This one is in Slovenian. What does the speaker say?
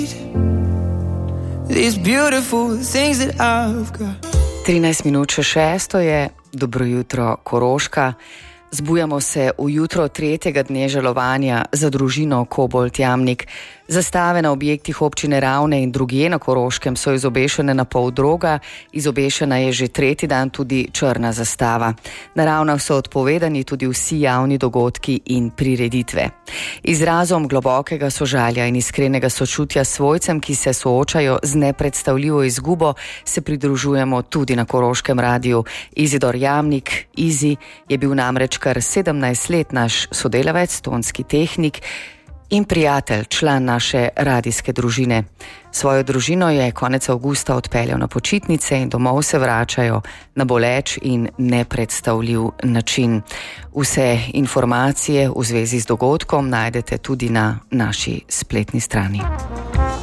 These beautiful things that I've got. 13 minut še 6 je, dobro jutro Koroška. Zbujamo se v jutro tretjega dne žalovanja za družino Kobolt Jamnik. Zastave na objektih občine Ravne in drugje na Koroškem so izobešene na pol droga, izobešena je že tretji dan tudi črna zastava. Na Ravnah so odpovedani tudi vsi javni dogodki in prireditve. Izrazom globokega sožalja in iskrenega sočutja svojcem, ki se soočajo z nepredstavljivo izgubo, se pridružujemo tudi na Koroškem radiju. Izidor Jamnik, Izi, je bil namreč kar 17 let naš sodelavec, tonski tehnik in prijatelj, član naše radijske družine. Svojo družino je konec avgusta odpeljal na počitnice in domov se vračajo na boleč in nepredstavljiv način. Vse informacije v zvezi z dogodkom najdete tudi na naši spletni strani.